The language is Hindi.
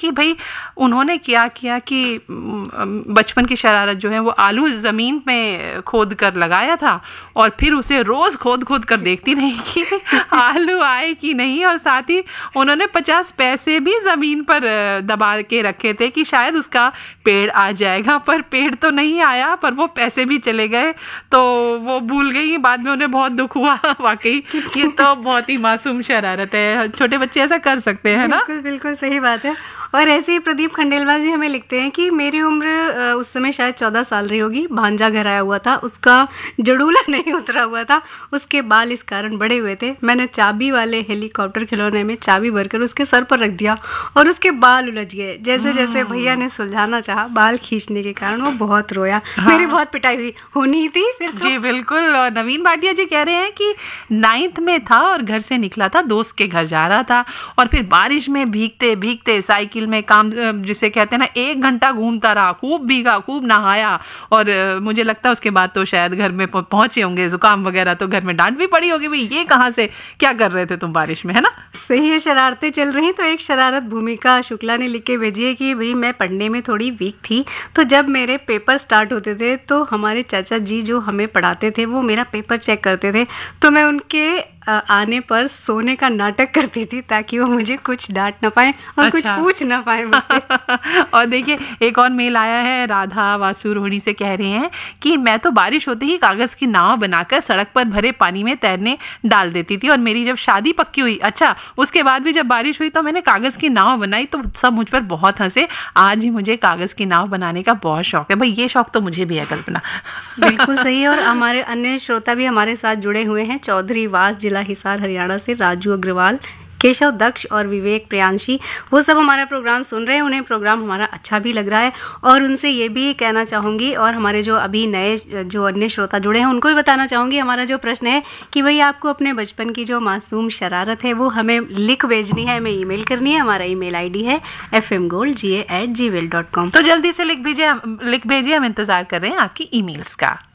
कि भाई उन्होंने क्या किया कि बचपन की शरारत जो है वो आलू ज़मीन में खोद कर लगाया था और फिर उसे रोज़ खोद खोद कर देखती रही कि आलू आए कि नहीं, और साथ ही उन्होंने 50 पैसे भी ज़मीन पर दबा के रखे थे कि शायद उसका पेड़ आ जाएगा, पर पेड़ तो नहीं आया, पर वो पैसे भी चले गए। तो वो भूल गई, बाद में उन्हें बहुत दुख हुआ। वाकई ये तो बहुत ही मासूम शरारत है, छोटे बच्चे ऐसा कर सकते हैं ना। बिल्कुल बिल्कुल सही बात है। और ऐसे ही प्रदीप खंडेलवाल जी हमें लिखते हैं कि मेरी उम्र उस समय शायद 14 साल रही होगी। भांजा घर आया हुआ था, उसका जड़ूला नहीं उतरा हुआ था, उसके बाल इस कारण बड़े हुए थे। मैंने चाबी वाले हेलीकॉप्टर खिलौने में चाबी भरकर उसके सर पर रख दिया और उसके बाल उलझ गए। जैसे जैसे भैया ने सुलझाना चाहा, बाल खींचने के कारण वो बहुत रोया। मेरी बहुत पिटाई हुई होनी थी फिर तो। जी बिल्कुल। और नवीन भाटिया जी कह रहे हैं कि 9th में था और घर से निकला था, दोस्त के घर जा रहा था और फिर बारिश में भीगते भीगते साइकिल में काम जिसे कहते हैं ना 1 घंटा घूमता रहा, खूब भीगा, खूब नहाया और मुझे लगता है उसके बाद तो शायद घर में पहुंचे होंगे, जुकाम वगैरह, तो घर में डांट भी पड़ी होगी, भाई ये कहाँ से क्या कर रहे थे तुम बारिश में, है ना। सही है, शरारतें चल रही। तो एक शरारत भूमिका शुक्ला ने लिख के भेजी है कि भाई मैं पढ़ने में थोड़ी वीक थी, तो जब मेरे पेपर स्टार्ट होते थे तो हमारे चाचा जी जो हमें पढ़ाते थे वो मेरा पेपर चेक करते थे, तो मैं उनके आने पर सोने का नाटक करती थी ताकि वो मुझे कुछ डांट ना पाए और कुछ पूछ ना पाए मुझसे। और देखिए एक और मेल आया है, राधा वासु रोहिणी से कह रहे हैं कि मैं तो बारिश होते ही कागज की नाव बनाकर सड़क पर भरे पानी में तैरने डाल देती थी और मेरी जब शादी पक्की हुई, अच्छा उसके बाद भी जब बारिश हुई तो मैंने कागज की नाव बनाई तो सब मुझ पर बहुत हंसे। आज ही मुझे कागज की नाव बनाने का बहुत शौक है। भाई ये शौक तो मुझे भी है कल्पना। बिल्कुल सही है। और हमारे अन्य श्रोता भी हमारे साथ जुड़े हुए हैं। चौधरी वास, जिला हिसार हरियाणा से राजू अग्रवाल, केशव दक्ष और विवेक प्रियांशी, वो सब हमारा प्रोग्राम सुन रहे हैं। उन्हें प्रोग्राम हमारा अच्छा भी लग रहा है और उनसे ये भी कहना चाहूँगी, और हमारे जो अभी नए जो अन्य श्रोता जुड़े हैं उनको भी बताना चाहूँगी, हमारा जो प्रश्न है कि भाई आपको अपने बचपन की जो मासूम शरारत है वो हमें लिख भेजनी है, हमें ईमेल करनी है। हमारा ईमेल आईडी है fmgoldga@gmail.com। तो जल्दी से लिख भेजिए, हम इंतजार कर रहे हैं आपकी ईमेल्स का।